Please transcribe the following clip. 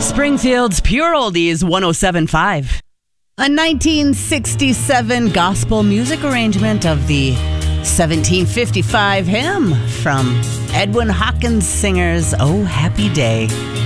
Springfield's Pure Oldies 107.5. A 1967 gospel music arrangement of the 1755 hymn from Edwin Hawkins Singer's Oh Happy Day.